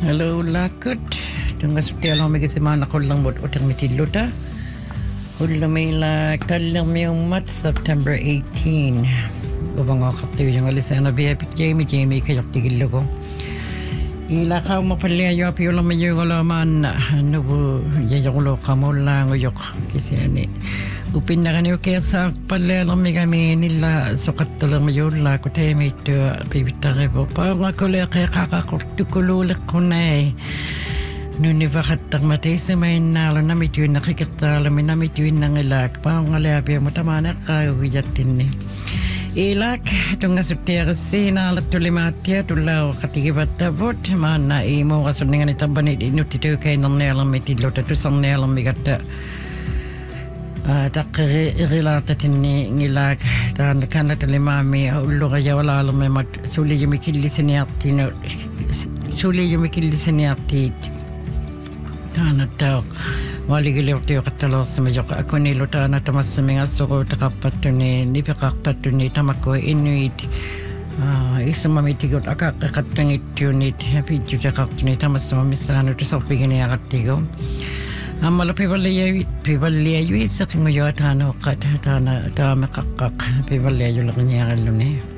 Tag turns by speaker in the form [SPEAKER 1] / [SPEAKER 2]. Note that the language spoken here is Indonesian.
[SPEAKER 1] Hello, lakot. Tungas tiala may kasimana ko lang mo utang mitilota. Ulamila kalang may umat September 18. Ubang ako yung alisana biya Jamie kayak tigil ko. Ila ka mapalaya piyo lang may yung alaman ano po yung lo kamo lang uyok kasi ani. Upin na kanyo kaya sa palala may kami nila sukat talang mayon la ko tayo may ito pipitake po. Parang ako lang kaya kakakululak ko na eh. Noon ibakat matay sa may nalo na may tuwin nakikitala may na may tuwin ng ilak. Parang alabi mo tama na kaguyatin eh. Ilak itong asutya kasi nalat tulimatya tulaw katigibat tabot mana imo kasuningan itabanit inutito kay nang nelang may tilot at usang nelang may gata. Tak relatatin ni ngilak dan kanat limami ulo kaya wala alam may mat suli yung mikili siniati no suli yung mikili siniati tanat tao wali giliw tayo katalo sa medyo ako ni luta na tamas sa mga soko takapatu ni nipakapatu ni tamako inuit isa mamitigot akakatangit yunit happy juja kaktu ni tamas sa mamisano to sa pigini akatigo Amala pibaliya sa kinguyo at ano kat na makakak pibaliya yung lakanya kalun eh.